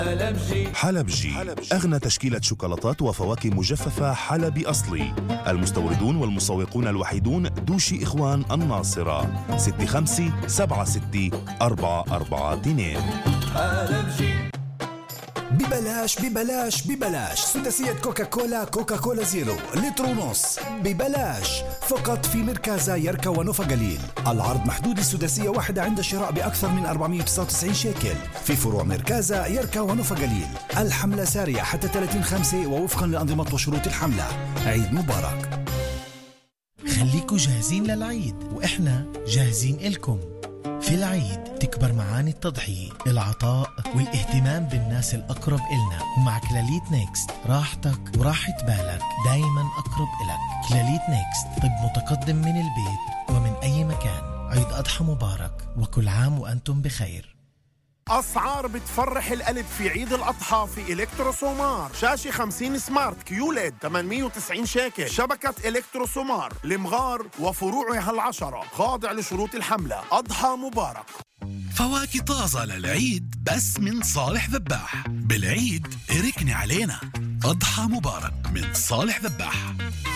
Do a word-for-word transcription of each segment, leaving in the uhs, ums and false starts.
حلبجي، أغنى تشكيلة شوكولاتات وفواكه مجففة حلبي أصلي. المستوردون والمسوقون الوحيدون دوشي إخوان الناصرة. ستة خمسة سبعة ستة أربعة أربعة اثنين. حلبجي ببلاش ببلاش ببلاش سداسية كوكاكولا كوكاكولا زيرو لتر ونص ببلاش فقط في مركزة يركا ونوفا قليل. العرض محدود السداسية واحدة عند شراء بأكثر من أربعمائة وتسعة وتسعين شيكل في فروع مركزة يركا ونوفا قليل. الحملة سارية حتى ثلاثين خمسة ووفقا لأنظمة وشروط الحملة. عيد مبارك. خليكوا جاهزين للعيد وإحنا جاهزين إلكم. في العيد تكبر معاني التضحية، العطاء والاهتمام بالناس الأقرب إلنا. ومع كلاليت نيكست راحتك وراحة بالك دايما أقرب إلك. كلاليت نيكست، طب متقدم من البيت ومن أي مكان. عيد أضحى مبارك وكل عام وأنتم بخير. أسعار بتفرح القلب في عيد الأضحى في إلكترو سومار. شاشة خمسين سمارت كيوليد ثمانمائة وتسعين شيكل. شبكة إلكترو سومار لمغار وفروعها العشرة، خاضع لشروط الحملة. أضحى مبارك. فواكه طازة للعيد بس من صالح ذباح. بالعيد اركني علينا. أضحى مبارك من صالح ذباح.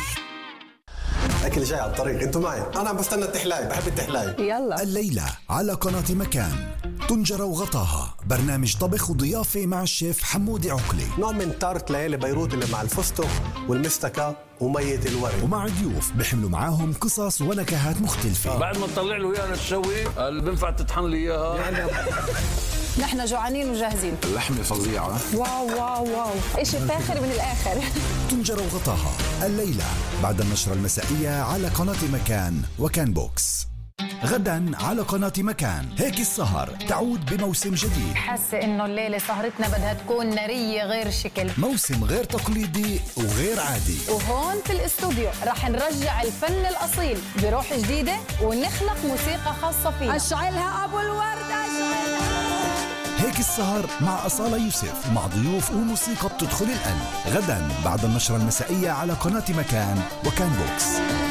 أكل جاي على الطريق، انتوا معي. أنا عم بستنى التحلاي، بحب التحلاي. يلا. الليلة على قناة مكان طنجرة وغطاها، برنامج طبخ وضيافة مع الشيف حمودي عقلي. نوع من تارت ليالي بيروت اللي مع الفستق والمستكة ومية الورد، ومع ضيوف بيحملوا معاهم قصص ونكهات مختلفة. بعد ما تطلع له اياها تشوي اللي بينفع تطحن لي اياها. نحن جوعانين وجاهزين. اللحمة فظيعة. واو واو واو، إشي فاخر من الآخر. طنجرة وغطاها الليلة بعد النشرة المسائية على قناة مكان وكان بوكس. غدا على قناة مكان هيك السهر تعود بموسم جديد. حاسة إنه الليلة سهرتنا بدها تكون نارية غير شكل. موسم غير تقليدي وغير عادي. وهون في الاستوديو رح نرجع الفن الأصيل بروح جديدة ونخلق موسيقى خاصة فينا. أشعلها أبو الورد أشعلها. هيك السهر مع أصالة يوسف مع ضيوف وموسيقى بتدخل القلب. غدا بعد النشرة المسائية على قناة مكان وكان بوكس.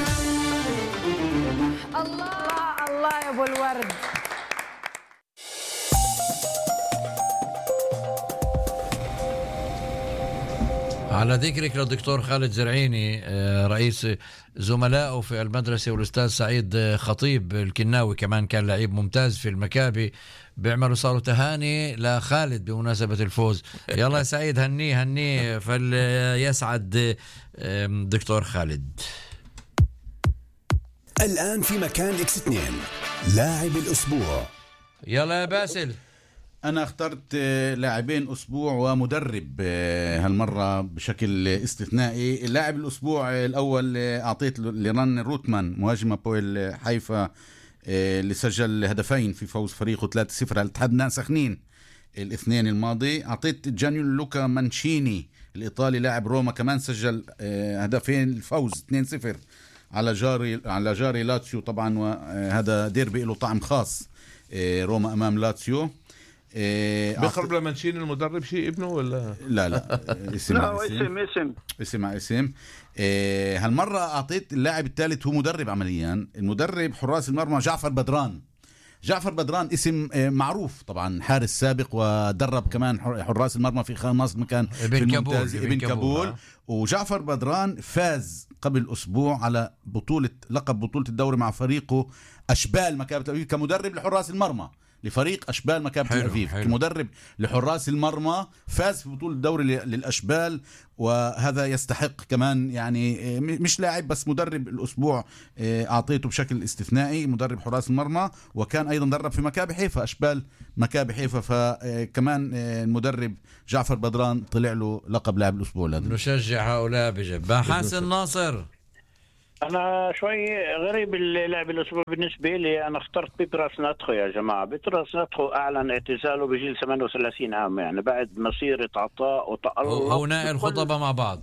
الله الله يا ابو الورد. على ذكرك للدكتور خالد زرعيني رئيس زملائه في المدرسة، والأستاذ سعيد خطيب الكناوي كمان كان لعيب ممتاز في المكابي، بيعملوا صاروا تهاني لخالد بمناسبة الفوز. يلا يا سعيد هنيه هنيه فليسعد دكتور خالد. الآن في مكان إكس اثنين لاعب الأسبوع. يلا يا باسل. أنا اخترت لاعبين أسبوع ومدرب هالمرة بشكل استثنائي. اللاعب الأسبوع الأول أعطيت لرن روتمان مهاجم أبويل حيفا اللي سجل هدفين في فوز فريقه ثلاثة صفر على اتحاد نان سخنين الاثنين الماضي. أعطيت جانيول لوكا مانشيني الإيطالي لاعب روما كمان سجل هدفين الفوز اثنين صفر على جاري على جاري لاتسيو طبعا، وهذا ديربي له طعم خاص روما أمام لاتسيو. بيخرب لمانشيني المدرب شيء ابنه ولا لا لا اسم لا اسم اسم اسم اسم إيه هالمرة أعطيت اللاعب الثالث هو مدرب عمليا. المدرب حراس المرمى جعفر بدران. جعفر بدران اسم معروف طبعا، حارس سابق ودرب كمان حراس المرمى في خمس مكان في الممتاز ابن كابول. كابول. وجعفر بدران فاز قبل أسبوع على بطولة لقب بطولة الدوري مع فريقه أشبال مكابة تل أبيب كمدرب لحراس المرمى لفريق أشبال مكابة تل أبيب كمدرب لحراس المرمى. فاز في بطولة الدوري للأشبال، وهذا يستحق كمان يعني مش لاعب بس مدرب الأسبوع أعطيته بشكل استثنائي مدرب حراس المرمى، وكان أيضا درب في مكابي حيفا أشبال مكابي حيفا، فكمان المدرب جعفر بدران طلع له لقب لاعب الأسبوع. نشجع هؤلاء بجد. حسن ناصر. أنا شوي غريب اللاعب الأسبوع بالنسبة لي. أنا اخترت بيتراس ناتخو يا جماعة. بيتراس ناتخو أعلن اعتزاله بجيل ثمانية وثلاثين عام، يعني بعد مسيرة عطاء وتألق. هو نائل خطبة مع بعض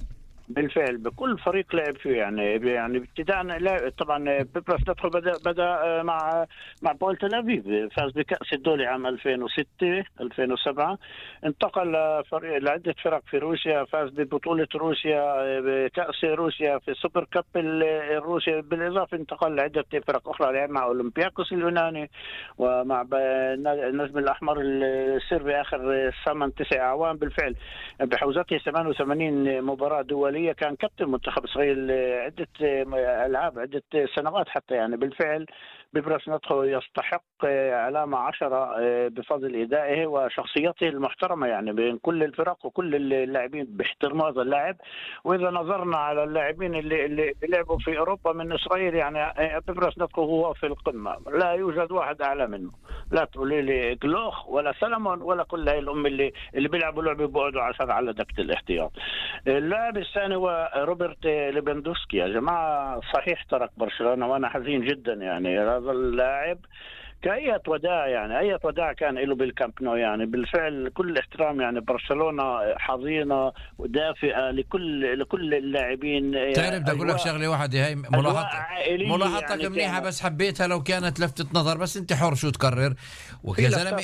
بالفعل بكل فريق لعب فيه يعني يعني ابتداء طبعا بيبرس ندخل بدا بدا مع مع بول تل ابيب، فاز بكاس الدولي عام ألفين وستة ألفين وسبعة، انتقل لفريق لعده فرق في روسيا، فاز ببطوله روسيا بكاس روسيا في السوبر كاب الروسي، بالاضافه انتقل لعده فرق اخرى لعب مع اولمبياكوس اليوناني ومع النجم الاحمر السربي اخر ثمان تسع اعوام. بالفعل بحوزته ثمانية وثمانين مباراه دوليه، كان كابتن منتخب اسرائيل عده العاب عده سنوات حتى يعني. بالفعل بيبرس ندخل يستحق علامة عشرة بفضل إدائه وشخصيته المحترمة يعني بين كل الفرق وكل اللاعبين بيحترموا هذا اللاعب. وإذا نظرنا على اللاعبين اللي اللي لعبوا في أوروبا من إسرائيل يعني بيبرس ندخل هو في القمة، لا يوجد واحد أعلى منه، لا تقولي لي جلوخ ولا سلمون ولا كل هاي الأم اللي اللي بيلعبوا لعبة بقعدوا عشرة على دكة الاحتياط. اللاعب الثاني هو روبرت ليفاندوفسكي. يا جماعة صحيح ترك برشلونة وأنا حزين جدا يعني. هذا اللاعب كأية وداع يعني أية وداع كان له بالكامب نو يعني. بالفعل كل احترام يعني برشلونة حظينة ودافئة لكل لكل اللاعبين. تعرف بدي أقول لك شغلة واحدة، هي ملاحظة ملاحظتك يعني منيحة بس حبيتها لو كانت لفتة نظر، بس أنت حر شو تقرر. ويا زلمة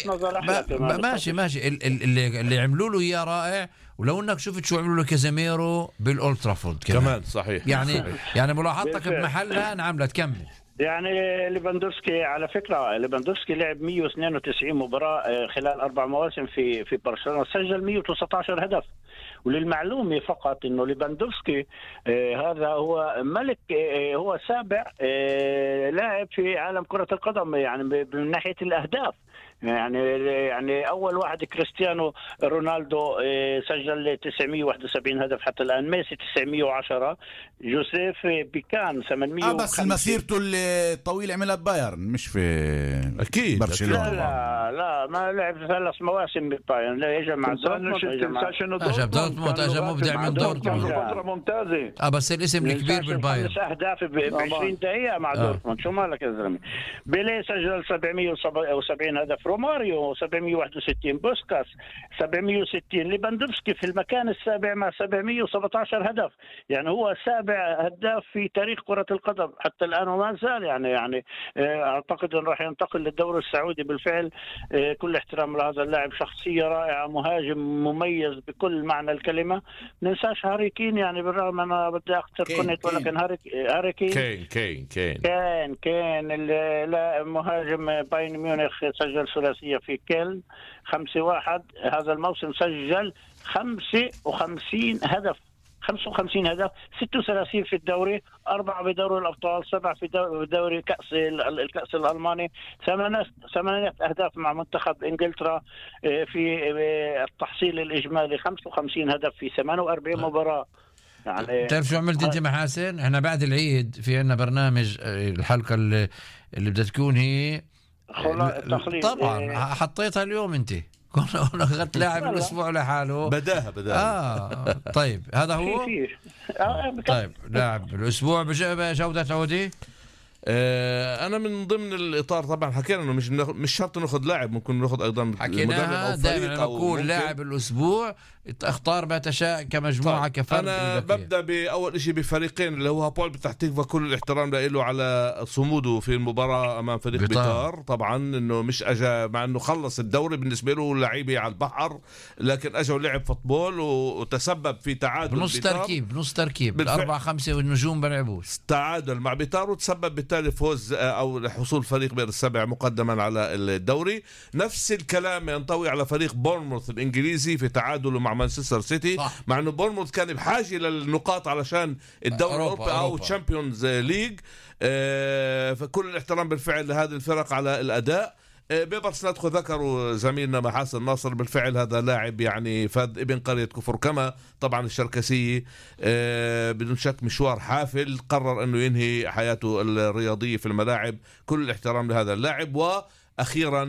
ماشي ماشي اللي اللي عملوا له إياه رائع، ولو انك شفت شو عملوا له كازيميرو بالأولد ترافورد كمان, كمان صحيح يعني صحيح. يعني ملاحظتك بمحلها نعم لا تكمل. يعني ليفاندوفسكي على فكرة ليفاندوفسكي لعب مية واثنين وتسعين مباراة خلال أربع مواسم في في برشلونة، سجل مية وتسعة عشر هدف. وللمعلومة فقط إنه ليفاندوفسكي آه هذا هو ملك آه هو سابع آه لاعب في عالم كرة القدم يعني من ناحية الأهداف يعني. يعني أول واحد كريستيانو رونالدو سجل تسعمية وواحد وسبعين هدف حتى الآن، ميسي تسعمية وعشرة، جوزيف بيكان ثمانمية وخمسين. آه بس مسيرته الطويلة عملها بايرن مش في أكيد برشلونة. لا لا لا ما لعب ثلاث مواسم بالبايرن، لا يجي مع دورتموند أجا دورتموند أجا مبدع من دورتموند فترة ممتازة. آه بس الاسم الكبير بالبايرن خمس أهداف ب عشرين دقيقة مع دورتموند. شو مالك يا زلمة؟ بيليه سجل سبعمية وسبعين هدف، روماريو سبعمية وواحد وستين، بوسكاس سبعمية وستين، ليفاندوفسكي في المكان السابع مع سبعمية وسبعة عشر هدف. يعني هو سابع هداف في تاريخ كرة القدم حتى الآن وما زال يعني يعني أعتقد أنه راح ينتقل للدوري السعودي. بالفعل كل احترام لهذا اللاعب، شخصية رائعة، مهاجم مميز بكل معنى الكلمة. ننساش هاري كين يعني بالرغم أنا بدي أختار كنت ولكن هاري هاري كين كين كين كين كين كين مهاجم بايرن ميونخ سجل ثلاثية في كيلن خمسة واحد. هذا الموسم سجل خمسة وخمسين هدف خمسة وخمسين هدف، ستة وثلاثين في الدوري، أربعة بدوري الأبطال، سبعة في دوري كأس الكأس الألماني، ثمانية ثمانية أهداف مع منتخب إنجلترا في التحصيل الإجمالي خمسة وخمسين هدف في ثمانية وأربعين مباراة. يعني تعرف شو عملت انت محاسن؟ احنا بعد العيد في عنا برنامج الحلقة اللي, اللي بدها تكون هي طبعا حطيتها اليوم انت كنا اخذت لاعب الاسبوع لحاله بداها بداها اه طيب هذا هو طيب لاعب الاسبوع بجودة عودي. آه انا من ضمن الاطار طبعا حكينا انه مش مش شرط ناخذ لاعب، ممكن ناخذ ايضا حكيناها دائما نقول لاعب الاسبوع اختار ما تشاء كمجموعه طيب. كفرد. انا ببدا باول شيء بفريقين اللي هو هابول بتحتيفا، كل الاحترام له على صموده في المباراه امام فريق بيطار. طبعا انه مش اجى مع انه خلص الدوري بالنسبه له لعيبه على البحر، لكن اجى ولعب فوتبول وتسبب في تعادل بنص تركيب بنص تركيب الاربعه خمسه والنجوم بلعبوش تعادل مع بيطار، وتسبب بالتالي فوز او حصول فريق بين السبع مقدما على الدوري. نفس الكلام ينطوي على فريق بورنموث الانجليزي في تعادله مع مانشستر سيتي صح. مع انه بورنموث كان بحاجه للنقاط علشان الدوري الاوروبي او تشامبيونز ليج. آه فكل الاحترام بالفعل لهذه الفرق على الاداء. آه بيبرس ندخل ذكروا زميلنا محاسن ناصر، بالفعل هذا لاعب يعني فذ ابن قرية كفر كما طبعا الشركسية. آه بدون شك مشوار حافل، قرر انه ينهي حياته الرياضية في الملاعب. كل الاحترام لهذا اللاعب. واخيرا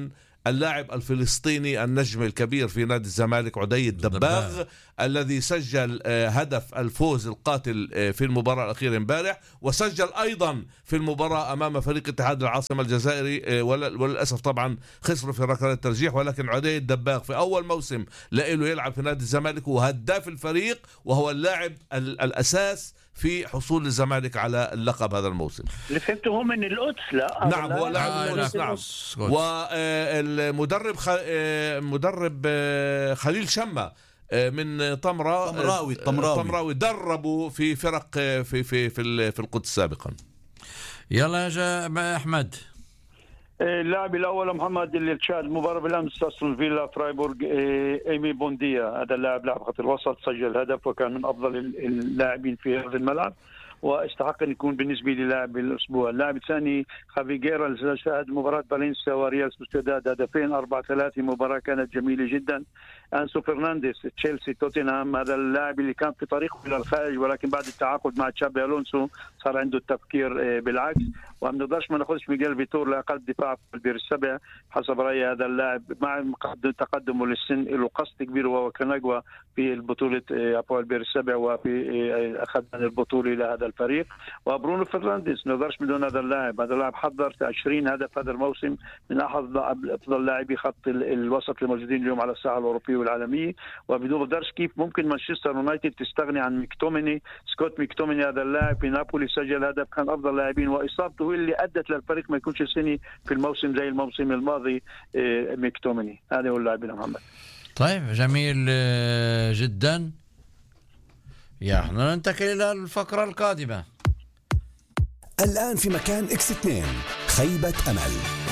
اللاعب الفلسطيني النجم الكبير في نادي الزمالك عدي الدباغ الذي سجل هدف الفوز القاتل في المباراة الأخيرة امبارح، وسجل أيضا في المباراة أمام فريق اتحاد العاصمة الجزائري، وللأسف طبعا خسروا في ركلات الترجيح. ولكن عدي الدباغ في أول موسم له يلعب في نادي الزمالك وهداف الفريق، وهو اللاعب الأساس في حصول الزمالك على اللقب هذا الموسم. اللي فهمته هو من القدس. لا نعم هو لاعب آه القدس. نعم. والمدرب خ... مدرب خليل شمة من طمرة طمراوي طمراوي, طمراوي دربوا في فرق في في في, في القدس سابقا. يلا يا جا أحمد. اللاعب الاول محمد اللي تشاهد المباراه بالامس استون فيلا فرايبورغ ايمي بونديا. هذا اللاعب لاعب خط الوسط، سجل هدف وكان من افضل اللاعبين في هذا الملعب واستحق ان يكون بالنسبه لي لاعب الاسبوع. اللاعب الثاني خافيجيرا اللي شاهد مباراه فالنسيا وريال سوسيداد، هدفين أربعة ثلاثة، مباراه كانت جميله جدا. أنسو فرنانديز تشيلسي توتنهام، هذا اللاعب اللي كان في طريقه الى الخارج ولكن بعد التعاقد مع تشابي الونسو صار عنده التفكير بالعكس. وما نقدرش ما ناخذش ميغيل فيتور لقلب دفاع في البير السبع حسب رايي. هذا اللاعب مع تقدمه للسن له قصد كبير وهو كنجوى في البطوله ابو البير السبع وفي اخذ من البطوله لهذا الفريق. وبرونو فرنانديز ما نقدرش بدون هذا اللاعب. هذا اللاعب حضر عشرين هدف هذا الموسم، من احد افضل لاعبي خط الوسط الموجودين اليوم على الساحه الاوروبيه والعالميه. وبدون ما نقدرش كيف ممكن مانشستر يونايتد تستغني عن ميكتوميني. سكوت ميكتوميني هذا اللاعب في نابولي سجل هدف، كان افضل لاعبين، واصابته هو اللي ادت للفريق ما يكونش سني في الموسم زي الموسم الماضي. ميكتوميني هذا هو اللاعب محمد. طيب جميل جدا. يا احنا ننتقل الى الفقره القادمه. الان في مكان اكس اثنين خيبه امل.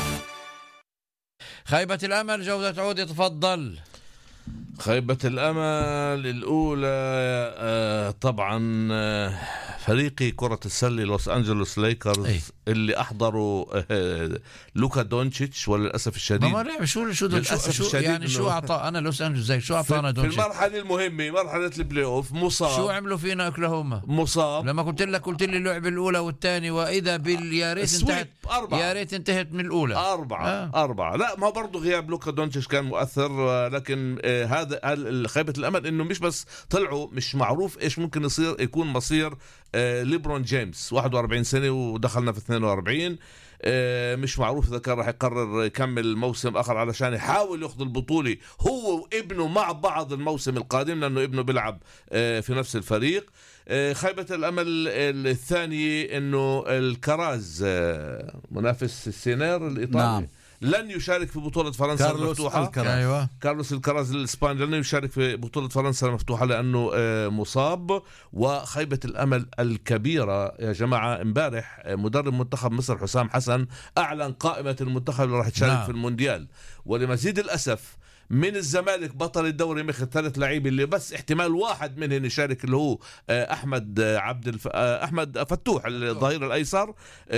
خيبه الامل جوده عودي، تفضل. خيبة الأمل الأولى آه طبعا آه فريقي كرة السلة لوس أنجلوس ليكرز أي. اللي أحضروا آه لوكا دونتشيتش، وللأسف الشديد ما ما شو شو شو يعني شو أعطى أنا لوس أنجلوس زي شو أعطانا دونتشيتش في المرحلة المهمة مرحلة البلاي أوف مصاب. شو عملوا فينا أوكلاهوما مصاب لما قلت لك قلت لي اللعبة الأولى والثانية وإذا بال يا ريت انتهت يا ريت انتهت من الأولى أربعة آه. أربعة لا ما برضو غياب لوكا دونتشيتش كان مؤثر. لكن آه هذا خيبة الأمل إنه مش بس طلعوا، مش معروف إيش ممكن يصير يكون مصير آه ليبرون جيمس واحد وأربعين سنة ودخلنا في اثنين وأربعين. آه مش معروف إذا كان راح يقرر يكمل موسم آخر علشان يحاول يأخذ البطولة هو وابنه مع بعض الموسم القادم، لأنه ابنه بيلعب آه في نفس الفريق. آه خيبة الأمل الثاني إنه الكراز آه منافس السينير الإيطالي نعم. لن يشارك في بطولة فرنسا المفتوحة. الكراز. أيوة. كارلوس الكراز الإسباني لن يشارك في بطولة فرنسا المفتوحة لأنه مصاب. وخيبة الأمل الكبيرة يا جماعة، امبارح مدرب منتخب مصر حسام حسن أعلن قائمة المنتخب اللي راح تشارك نعم. في المونديال. ولمزيد الأسف من الزمالك بطل الدوري مخ ثلاث لاعبين اللي بس احتمال واحد منهم يشارك اللي هو أحمد عبد الف... أحمد فتوح الظهير الأيسر،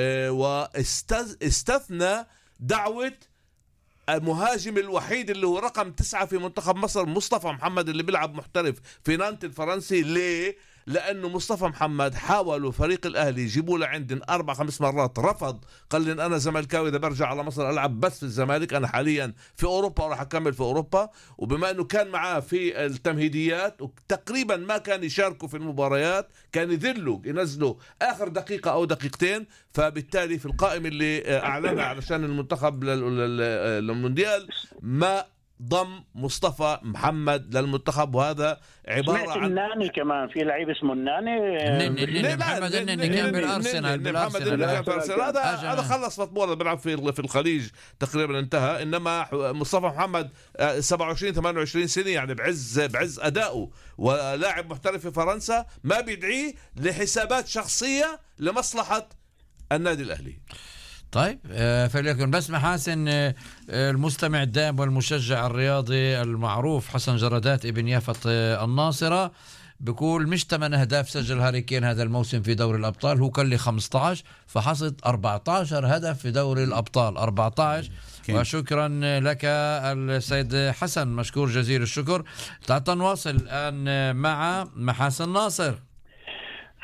واستثنى دعوة المهاجم الوحيد اللي هو رقم تسعة في منتخب مصر مصطفى محمد اللي بيلعب محترف في نانت الفرنسي. ليه؟ لأنه مصطفى محمد حاولوا فريق الأهلي يجيبوا له عندن أربع خمس مرات، رفض، قال لي أنا زملكاوي إذا برجع على مصر ألعب بس في الزمالك، أنا حاليا في أوروبا وراح أكمل في أوروبا. وبما أنه كان معاه في التمهيديات وتقريبا ما كان يشاركوا في المباريات، كان يذلوا ينزلوا آخر دقيقة أو دقيقتين، فبالتالي في القائمة اللي أعلنها علشان المنتخب للمونديال ما ضم مصطفى محمد للمنتخب. وهذا عبارة عن الناني كمان في لعيب اسمه الناني النني محمد النني كان بالأرسنال محمد النني كان بالأرسنال. هذا هذا خلص فوتبول بيلعب في في الخليج تقريبا انتهى. إنما مصطفى محمد سبعة وعشرين ثمانية وعشرين سنة يعني بعز بعز أدائه ولاعب محترف في فرنسا، ما بيدعيه لحسابات شخصية لمصلحة النادي الأهلي. طيب فليكن بس محاسن المستمع الدائم والمشجع الرياضي المعروف حسن جردات ابن يافط الناصرة بيقول مش ثمان أهداف سجل هاري كين هذا الموسم في دوري الأبطال، هو كان لي خمسة عشر فحصد أربعة عشر هدف في دوري الأبطال أربعة عشر. وشكرا لك السيد حسن، مشكور جزيل الشكر. تعال نواصل الآن مع محاسن ناصر.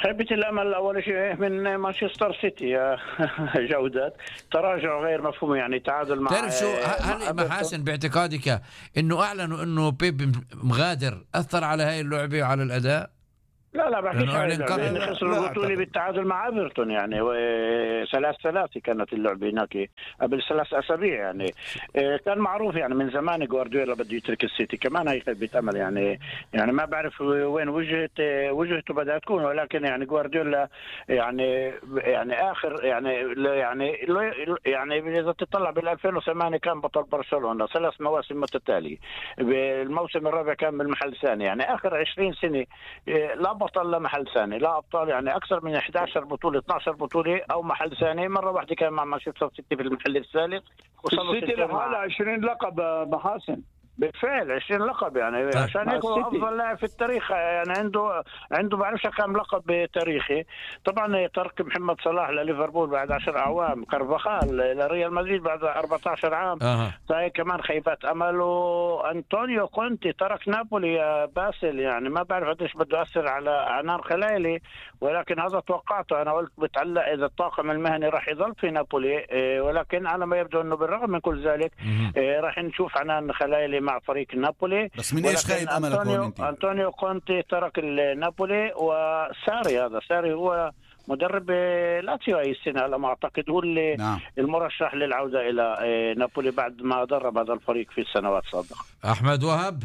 خيبة الأمل أول شيء من مانشستر سيتي يا جودات، تراجع غير مفهوم، يعني تعادل مع تعرف شو هل محاسن باعتقادك إنه أعلنوا إنه بيب مغادر أثر على هاي اللعبة وعلى الأداء؟ لا لا بحكيش على اللعبة، يعني خسروا البطولة بالتعادل مع ايفرتون، يعني ثلاث ثلاثة كانت اللعبة هناك قبل ثلاث أسابيع. يعني كان معروف يعني من زمان جوارديولا بده يترك السيتي، كمان هي خيبة أمل يعني يعني ما بعرف وين وجهة وجهته بدها تكون، ولكن يعني جوارديولا يعني يعني آخر يعني يعني يعني إذا تطلع بال ألفين وثمانية كان بطل برشلونة ثلاث مواسم متتالية، بالموسم الرابع كان بالمحل الثاني، يعني آخر عشرين سنة لا بطل لا محل ثاني، لا ابطال، يعني اكثر من إحدى عشرة بطوله اثني عشر بطوله او محل ثاني، مره واحده كان مع مانشستر سيتي في المحل الثالث، وصلوا السيتي لحاله عشرين لقب محاسن بالفعل عشرين لقب، يعني طيب. عشان هيك هو افضل لاعب في التاريخ، يعني عنده عنده بعرفش كم لقب تاريخي. طبعا ترك محمد صلاح لليفربول بعد عشر اعوام، كارفاخال لريال مدريد بعد أربعة عشر عام، أه. فهي كمان خيبات امل. وانطونيو كونتي ترك نابولي يا باسل، يعني ما بعرف قديش بده ياثر على عنان خلايلي، ولكن هذا توقعته. انا قلت بتعلق اذا الطاقم المهني راح يظل في نابولي، ولكن على ما يبدو انه بالرغم من كل ذلك راح نشوف عنان خلايلي مع فريق نابولي. بس من ايش خايف املك أنطونيو, أنطونيو كونتي ترك نابولي، وساري هذا ساري هو مدرب لاتسيو هاي السنه على ما اعتقد، هو اللي نعم. المرشح للعوده الى نابولي بعد ما درب هذا الفريق في السنوات السابقه. احمد وهب،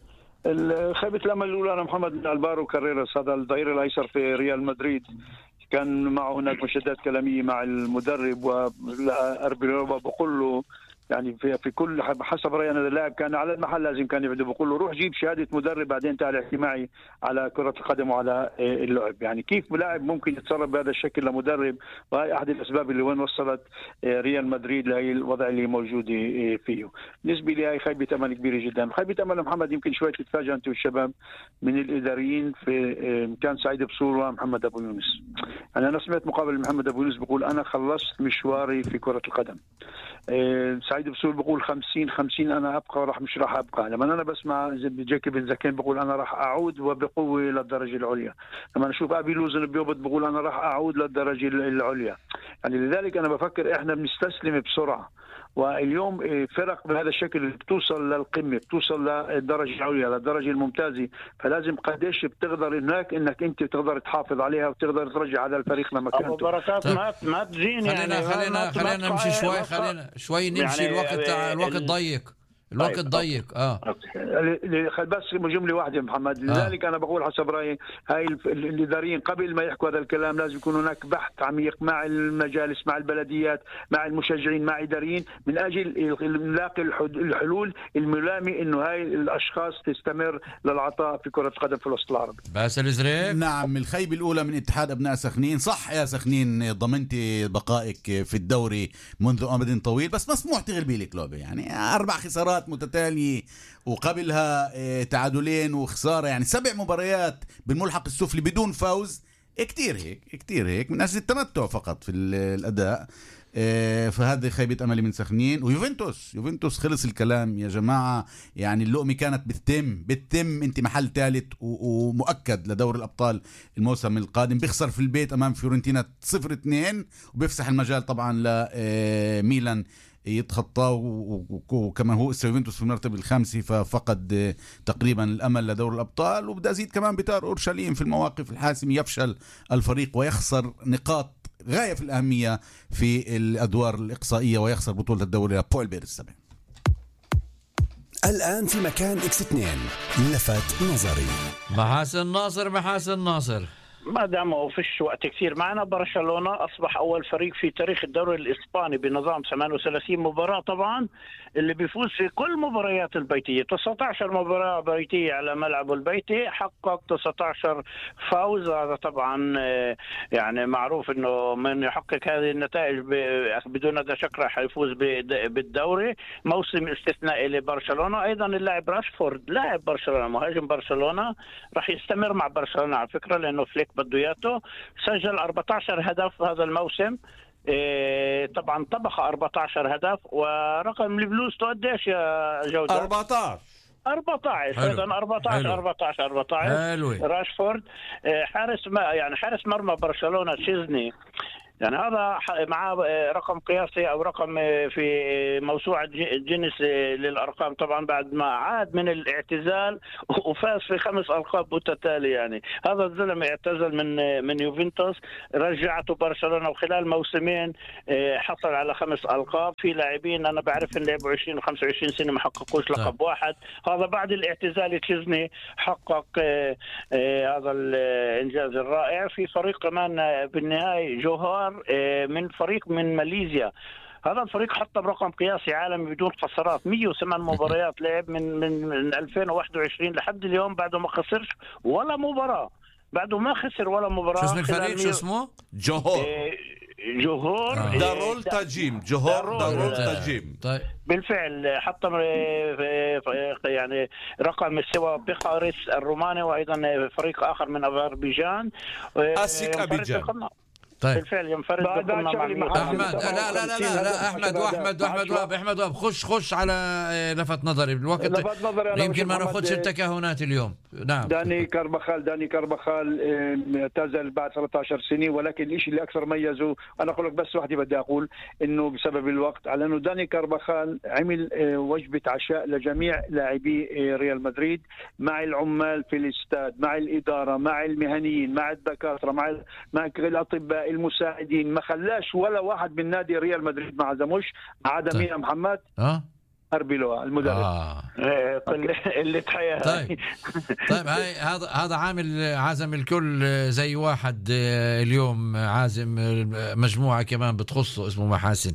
خيبة الامل الاولى انا محمد بن البارو كاريراس، هذا الظهير الايسر في ريال مدريد، كان معه هناك مشادات كلاميه مع المدرب، واربيلوبا بقول له يعني في في كل حسب رايي انا اللاعب كان على المحل لازم كان يبدو، بقول له روح جيب شهاده مدرب بعدين تعال احكي معي على كره القدم وعلى اللعب. يعني كيف لاعب ممكن يتصرف بهذا الشكل لمدرب، وهي احد الاسباب اللي وين وصلت ريال مدريد لهي الوضع اللي موجود فيه. بالنسبه لي هي خيبه امل كبيره جدا. خيبه امل محمد يمكن شويه تتفاجئ انت والشباب من الاداريين في كان سعيد بصور ومحمد ابو يونس. يعني انا سمعت مقابل محمد ابو يونس بقول انا خلصت مشواري في كره القدم. سعيد بسول بقول خمسين خمسين انا ابقى راح مش راح ابقى. لما انا بسمع جاكي بن زكين بقول انا راح اعود وبقوه للدرجه العليا. لما اشوف ابي لوزن بيوبد بقول انا راح اعود للدرجه العليا. يعني لذلك انا بفكر احنا بنستسلم بسرعه، واليوم فرق بهذا الشكل بتوصل للقمه، بتوصل للدرجه العليا للدرجه الممتازه، فلازم قديش بتقدر هناك انك انت تقدر تحافظ عليها وتقدر ترجع هذا الفريق لمكانته. ابو بركات ما ما تجيني خلينا يعني خلينا خلينا نمشي شوي، خلينا شوي نمشي يعني الوقت الوقت ضيق الوقت طيب. ضيق اه بس جمله واحده محمد. لذلك آه. انا بقول حسب رايي هاي الاداريين قبل ما يحكوا هذا الكلام لازم يكون هناك بحث عميق مع المجالس، مع البلديات، مع المشجعين، مع اداريين، من اجل نلاقي الحلول الملائمه انه هاي الاشخاص تستمر للعطاء في كره القدم في الوسط العربي. باسل زريف، نعم الخيبه الاولى من اتحاد ابناء سخنين. صح يا سخنين ضمنتي بقائك في الدوري منذ امد طويل، بس مسموح تغلبي لك لعبه، يعني اربع خسارات متتالية وقبلها تعادلين وخسارة، يعني سبع مباريات بالملحق السفلي بدون فوز. كتير هيك كتير هيك من أجل التمتع فقط في الأداء. فهذه خيبة أملي من سخنين. ويوفنتوس يوفنتوس خلص الكلام يا جماعة، يعني اللقمة كانت بتتم بتتم انت محل ثالث ومؤكد لدور الأبطال الموسم القادم. بيخسر في البيت أمام فيورنتينا صفر اثنين وبيفسح المجال طبعا لميلان يتخطاه، وكمان هو يوفنتوس في المرتبة الخامسة ففقد تقريبا الأمل لدور الأبطال. وبدأ أزيد كمان بتار أورشليم في المواقف الحاسمة، يفشل الفريق ويخسر نقاط غاية في الأهمية في الأدوار الإقصائية ويخسر بطولة الدوري لبويل بير السبع. الآن في مكان إكس اثنين لفت نظري. محاسن ناصر محاسن ناصر ما دام ما فيش وقت كثير معنا، برشلونة أصبح أول فريق في تاريخ الدوري الإسباني بنظام ثمانية وثلاثين مباراة طبعا، اللي بيفوز في كل مباريات البيتية. تسعة عشر مباراة بيتية على ملعبه البيتي، حقق تسعة عشر فوز. هذا طبعا يعني معروف أنه من يحقق هذه النتائج بدون هذا شك راح يفوز بالدوري. موسم استثنائي لبرشلونة. أيضا اللاعب راشفورد لاعب برشلونة مهاجم برشلونة راح يستمر مع برشلونة على فكرة، لأنه فليك بده اياته. سجل أربعة عشر هدف هذا الموسم، إيه طبعا طبخ أربعة عشر هدف. ورقم الفلوس قديش يا جودة؟ أربعة عشر أربعة عشر ايضا أربعة عشر أربعة عشر أربعة عشر راشفورد. راشفورد ما يعني حارس مرمى برشلونة تشيزني، يعني هذا معاه رقم قياسي او رقم في موسوعه جينيس للارقام، طبعا بعد ما عاد من الاعتزال وفاز في خمس القاب متتاليه. يعني هذا الزلمه اعتزل من من يوفنتوس، رجعته برشلونه وخلال موسمين حصل على خمس القاب. في لاعبين انا بعرف ان لعبوا عشرين وخمسة وعشرين سنه ما حققوش لقب واحد. هذا بعد الاعتزال تشيزني حقق هذا الانجاز الرائع في فريق كمان بالنهايه جوهار من فريق من ماليزيا. هذا الفريق حتى برقم قياسي عالمي بدون خسارات، مية وثمانية مباريات لعب من من من ألفين وواحد وعشرين لحد اليوم بعده ما خسرش ولا مباراه، بعده ما خسر ولا مباراه. شو اسم الفريق؟ شو اسمه؟ جوهور جوهور آه. دارول تاجيم. جوهور دارول تاجيم. طيب بالفعل حتى يعني رقم سوى بخارس الروماني، وايضا فريق اخر من اذربيجان اسيك ابيجان. طيب بالفعل ينفرد احمد. لا لا لا لا, لا احمد واحمد واحمد واب احمد واب خش خش على لفت نظري الوقت، يمكن ما ناخذش التكهنات اليوم. نعم داني كارباخال داني كارباخال اعتزل بعد ثلاثة عشر سنه، ولكن الشيء اللي اكثر ميزه انا اقول لك بس واحده بدي اقول انه بسبب الوقت، على انه داني كارباخال عمل وجبه عشاء لجميع لاعبي ريال مدريد، مع العمال في الاستاد، مع الاداره، مع المهنيين، مع الدكاتره، مع مع الاطباء المساعدين. ما خلاش ولا واحد من نادي ريال مدريد ما عزموش، ما عدا مين يا محمد؟ اه أربيلو المدرب. آه. اللي تحيا. طيب طيب هاي هذا هذا عامل عازم الكل، زي واحد اليوم عازم مجموعة كمان بتخصه اسمه محاسن.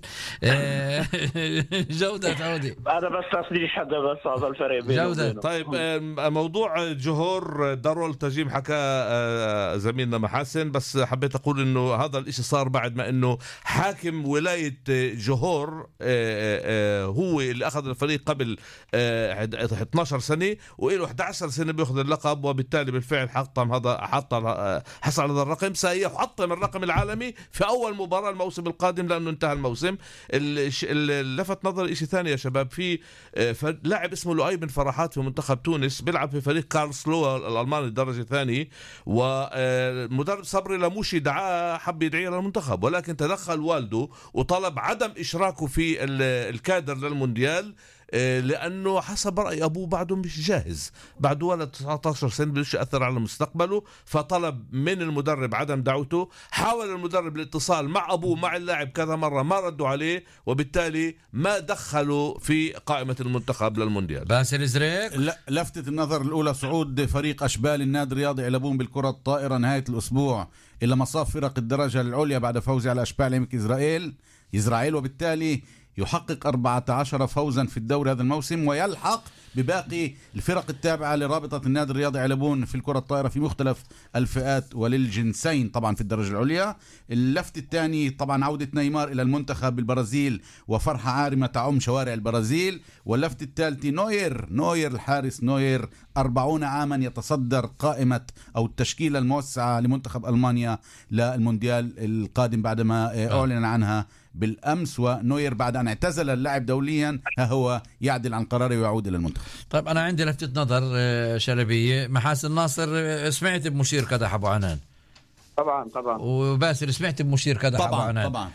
جودة عودي. هذا بس تصديق حدا بس هذا الفريق جودة. طيب موضوع جوهور دارول تجيم حكى زميلنا محاسن، بس حبيت أقول إنه هذا الإشي صار بعد ما إنه حاكم ولاية جوهور هو اللي أخذ الفريق قبل اثني عشر سنة، وإله أحد عشر سنة بيأخذ اللقب، وبالتالي بالفعل حطم هذا حط حصل هذا الرقم. سيحطم الرقم العالمي في أول مباراة الموسم القادم لأنه انتهى الموسم. لفت نظر إشي ثاني يا شباب، في لاعب اسمه لؤي بن فرحات في منتخب تونس بيلعب في فريق كارلسلو الألماني الدرجة الثانية، والمدرب صبري لموشي دعاه حب يدعيه للمنتخب، ولكن تدخل والده وطلب عدم إشراكه في الكادر للمونديال لأنه حسب رأي أبوه بعده مش جاهز، بعده ولد تسعة عشر سنة بدوش يأثر على مستقبله، فطلب من المدرب عدم دعوته. حاول المدرب الاتصال مع أبوه مع اللاعب كذا مرة ما ردوا عليه، وبالتالي ما دخلوا في قائمة المنتخب للمونديال. باسل زريق. لا لفتة النظر الأولى صعود فريق أشبال النادي الرياضي علبون بالكرة الطائرة نهاية الأسبوع إلى مصاف فرق الدرجة العليا بعد فوزه على أشبال عمك إسرائيل إسرائيل وبالتالي يحقق أربعة عشر فوزا في الدوري هذا الموسم، ويلحق بباقي الفرق التابعة لرابطة النادي الرياضي علبون في الكرة الطائرة في مختلف الفئات وللجنسين طبعا في الدرجة العليا. اللفت الثاني طبعا عودة نيمار إلى المنتخب بالبرازيل وفرحة عارمة تعم شوارع البرازيل. واللفت الثالث نوير نوير الحارس نوير أربعون عاما يتصدر قائمة أو التشكيلة الموسعة لمنتخب ألمانيا للمونديال القادم بعدما أعلن عنها بالأمس. ونوير بعد أن اعتزل اللعب دوليا ها هو يعدل عن قراره ويعود إلى المنتخب. طيب أنا عندي لفتة نظر شلبية. محاسن ناصر سمعت بمشير كدح أبو عنان؟ طبعا طبعا. وباسل سمعت بمشير كدح أبو عنان؟ طبعا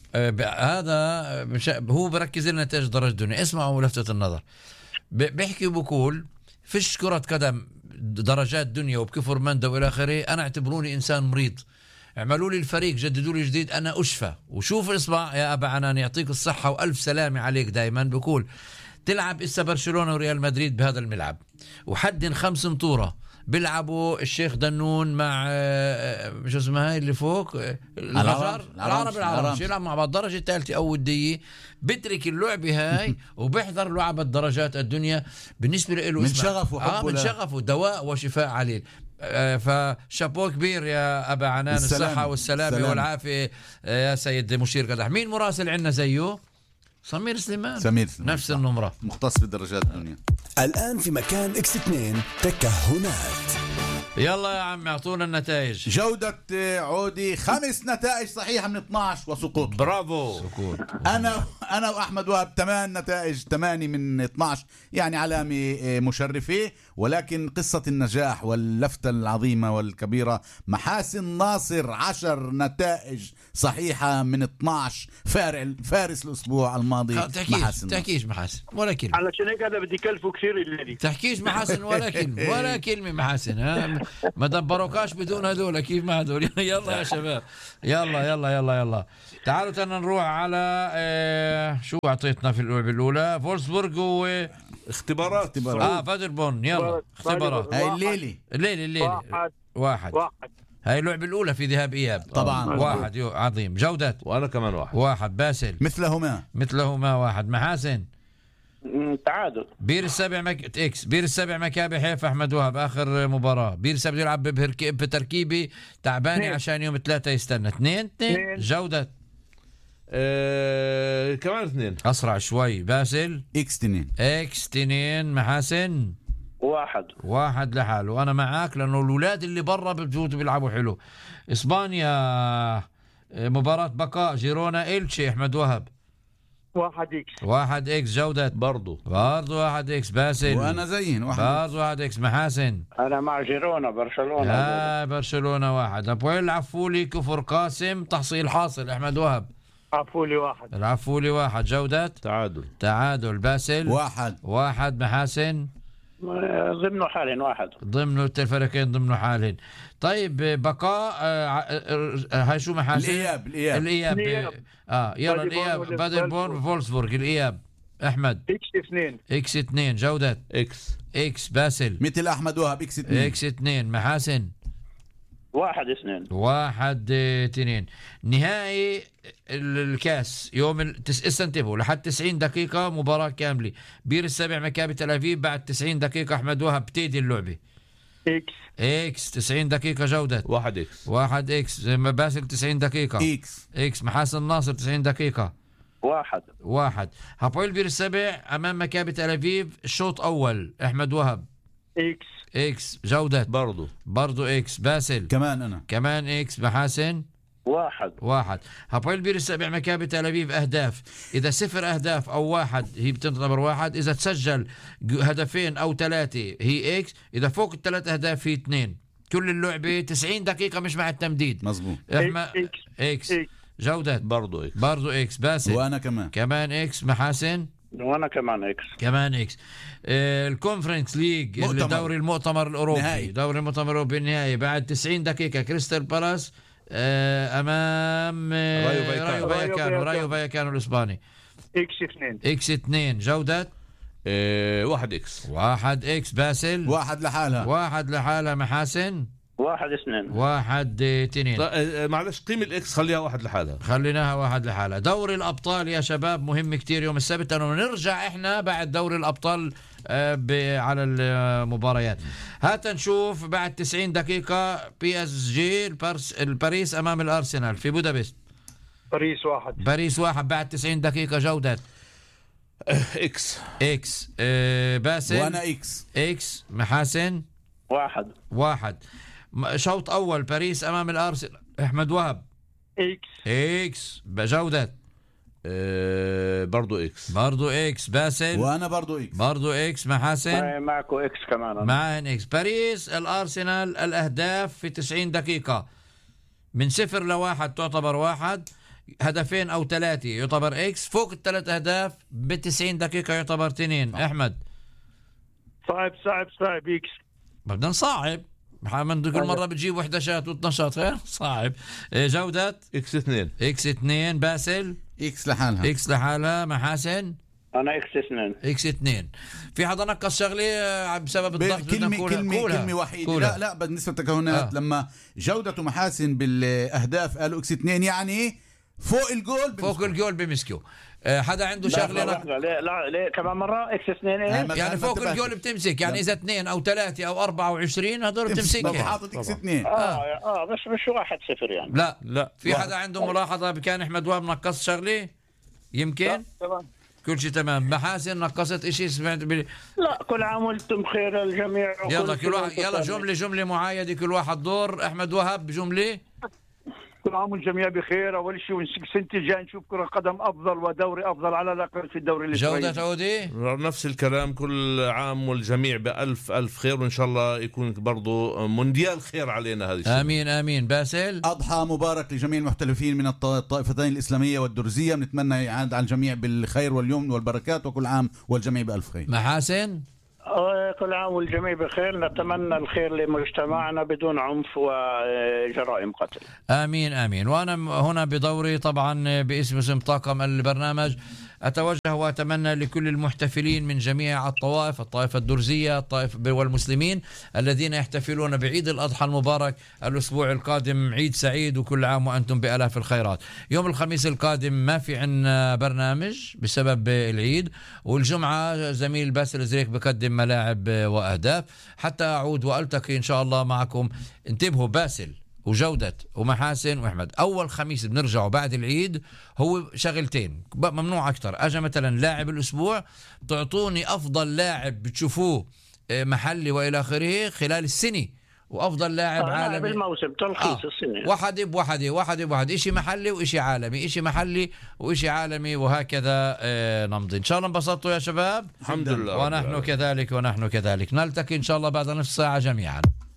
هذا هو بركز لنا نتائج درجة الدنيا. اسمعوا لفتة النظر، بيحكي بقول فيش كرة قدم درجات دنيا وبكفر مندا والى اخره، انا اعتبروني انسان مريض، اعملوا لي الفريق جددوا لي جديد انا اشفى. وشوف اصبع يا ابا عنان يعطيك الصحه والف سلامه عليك. دائما بقول تلعب اسا برشلونه وريال مدريد بهذا الملعب، وحدن خمس مطوره بيلعبوا الشيخ دنون مع مش اسمها هاي اللي فوق العرب العرب العرب يلعب مع بعض الدرجه الثالثه او الديه، بترك اللعبه هاي وبيحضر لعبه درجات الدنيا. بالنسبه له من شغفه آه من شغفه دواء وشفاء عليه. آه فشابو كبير يا ابا عنان، الصحه والسلامه السلام. والعافيه يا سيد مشير قدح. مين مراسل عندنا زيه؟ سمير سليمان. سمير سليمان نفس النمرة، مختص بالدرجات الدنيا. الآن في مكان إكس اثنين تكهنات. يلا يا عم اعطونا النتائج. جودة عودي خمس نتائج صحيحة من اثنعش وسقوط. برافو. سقوط. أنا أنا وأحمد وهب ثمان نتائج ثمانية من اثنعش، يعني علامة مشرفة. ولكن قصة النجاح واللفتة العظيمة والكبيرة محاسن ناصر عشر نتائج صحيحة من اثنعش، فارع فارس الأسبوع الماضي. محاسن تحكيش محاسن ولا كلمة. علشان هيك هذا بدي كلفه كثير الليلة. تحكيش محاسن ولا كلمة ولا كلمة محاسن. ها ما دبروكاش بدون هذول، كيف ما هذول. يلا يا شباب يلا يلا يلا يلا تعالوا تنا نروح على اه شو اعطيتنا في اللعبة الأولى؟ فولسبورغ و اختبارات. اختبارات اه فادربون. يلا اختبارات هاي الليلة الليلة الليلة واحد واحد, واحد. هاي اللعبة الأولى في ذهاب إياب طبعا. واحد يو عظيم. جودة وأنا كمان واحد واحد. باسل مثلهما مثلهما واحد. محاسن تعادل. بير السبع مك... اكس بير السبع مكابي حيفا احمد وهب اخر مباراه. بير السبع بده يلعب بهرك... بتركيبه تعبانه عشان يوم ثلاثه يستنى. اثنين اثنين. جوده اه... كمان اثنين اسرع شوي. باسل اكس اثنين اكس اثنين. محاسن واحد واحد لحاله. انا معك لانه الاولاد اللي برا بفوتوا بيلعبوا حلو. اسبانيا مباراه بقاء جيرونا إلتشي احمد وهب واحد اكس واحد اكس. جودة برضو برضو واحد اكس. باسل وانا زين واحد برضو واحد اكس. محاسن انا مع جيرونا برشلونة. آه برشلونة واحد. ابويل عفولي كفر قاسم تحصيل حاصل احمد وهب عفولي واحد. العفولي واحد. جودة تعادل تعادل. باسل واحد واحد. محاسن ضمنه حالين واحد. ضمنه الفريقين ضمنه حالين. طيب بقاء آه هاي شو محاسن؟ الإياب الإياب الإياب, الإياب. اه يلا الإياب بادربورن فولسبورغ. الإياب احمد اكس اثنين اكس اثنين. جودة اكس اكس. باسل مثل احمد وهب اكس اثنين اكس اثنين. محاسن واحد اثنين واحد اثنين. نهائي الكاس يوم التس... استنتبهوا لحد تسعين دقيقة مباراة كاملة. بير السبع مكابي تل أبيب. بعد تسعين دقيقة أحمد وهب بتيدي اللعبة. اكس اكس تسعين دقيقة. جودة واحد اكس واحد اكس. باسل تسعين دقيقة اكس اكس. محاسن ناصر تسعين دقيقة واحد واحد. هابويل بير السبع أمام مكابي تل أبيب الشوط أول أحمد وهب اكس اكس. جودة برضو برضو اكس. باسل كمان انا كمان اكس. محاسن واحد واحد. هابويل بير السبع مكابي تل أبيب أهداف. إذا صفر أهداف أو واحد هي بتنتظر واحد. إذا تسجل هدفين أو ثلاثة هي إكس. إذا فوق الثلاث أهداف هي اثنين. كل اللعبة تسعين دقيقة مش مع التمديد. مظبوط. إحنا إكس. جودة برضو إكس برضو إكس. باسل وأنا كمان كمان إكس. محاسن وانا كمان اكس كمان اكس. آه الكونفرنس ليج الدوري المؤتمر الاوروبي نهاية. دوري المؤتمر الاوروبي النهائي بعد تسعين دقيقه كريستال بالاس آه امام آه رايو فايكانو رايو فايكانو, رايو فايكانو الاسباني. اكس اثنين اكس اثنين. جودة آه واحد اكس واحد اكس. باسل واحد لحالها واحد لحالها. محاسن واحد اثنين واحد اثنين. معلش قيم الاكس خليها واحد لحالها. خليناها واحد لحالها. دوري الابطال يا شباب مهم كتير يوم السبت لانه نرجع احنا بعد دوري الابطال على المباريات. هات نشوف بعد تسعين دقيقة بي اس جي الباريس امام الارسنال في بودابست. باريس واحد باريس واحد بعد تسعين دقيقة. جودة اكس اكس. اه باسل وانا اكس اكس. محاسن واحد واحد. شوط اول باريس امام الارسنال احمد وهب اكس اكس. بجودة أه برضو اكس برضو اكس. باسل وانا برضو اكس برضو اكس. محاسن معكو اكس كمان. معهن اكس. باريس الارسنال الاهداف في تسعين دقيقة من صفر لواحد تعتبر واحد. هدفين او ثلاثة يعتبر اكس. فوق الثلاث اهداف بتسعين دقيقة يعتبر اثنين. احمد صعب صعب صعب اكس. بدنا نصعب محمد كل مرة بتجيب وحداشات واثناشات غير صعب. جودة اكس اثنين اكس اثنين. باسل اكس لحالها اكس لحالها. محاسن انا اكس اثنين اكس اثنين. في حدا نقص شغلة بسبب الضغط؟ كلمة كلمة كلمة وحيدة كولها. لا لا بالنسبة للتكهنات آه. لما جودة ومحاسن بالاهداف قالوا اكس اثنين يعني فوق الجول فوق الجول بمسكوا. أه حدا عنده شغله لا لا لا ليه كمان مره اكس اثنين ايه يعني فوق الجول بتمسك يعني اذا اثنين او ثلاثه او أربعة وعشرين هذول بتمسكها. حاطط اكس اثنين اه اه بس مش واحد صفر يعني. لا لا في حدا عنده ملاحظه كان احمد وهب نقص شغله يمكن تمام كل شيء تمام. محاسن نقصت إشي سمعت بي... لا كل عام وانتم بخير الجميع. يلا كل واحد يلا جملة جملة معايدة كل واحد دور. أحمد وهب جملة. كل عام والجميع بخير. اول شيء السنه الجايه نشوف كره قدم افضل ودوري افضل على الاقل في الدوري الاسباني. جودة عودي نفس الكلام. كل عام والجميع بألف ألف خير، وإن شاء الله يكون برضو مونديال خير علينا هذه السنة. آمين آمين. باسل أضحى مبارك لجميع المحترفين من الطائفتين الإسلامية والدرزية. بنتمنى يعاد على الجميع بالخير واليمن والبركات، وكل عام والجميع بألف خير. محاسن كل عام والجميع بخير. نتمنى الخير لمجتمعنا بدون عنف وجرائم قتل. آمين آمين. وأنا هنا بدوري طبعا باسم اسم طاقم البرنامج أتوجه وأتمنى لكل المحتفلين من جميع الطوائف، الطائفة الدرزية الطائف والمسلمين الذين يحتفلون بعيد الأضحى المبارك الأسبوع القادم عيد سعيد، وكل عام وأنتم بألاف الخيرات. يوم الخميس القادم ما في عنا برنامج بسبب العيد، والجمعة زميل باسل زريك بقدم ملاعب وأهداف حتى أعود وألتقي إن شاء الله معكم. انتبهوا، باسل وجودة ومحاسن وأحمد أول خميس بنرجعوا بعد العيد هو شغلتين ممنوع أكتر. أجا مثلا لاعب الأسبوع تعطوني أفضل لاعب بتشوفوه محلي وإلى آخره خلال السنة، وأفضل لاعب آه عالمي بالموسم تلخيص آه. السنة واحد بواحدة واحد بواحد، إشي محلي وإشي عالمي، إشي محلي وإشي عالمي، وهكذا آه نمضي. إن شاء الله انبسطتوا يا شباب. الحمد لله. ونحن كذلك ونحن كذلك. نلتقي إن شاء الله بعد نصف ساعة جميعا.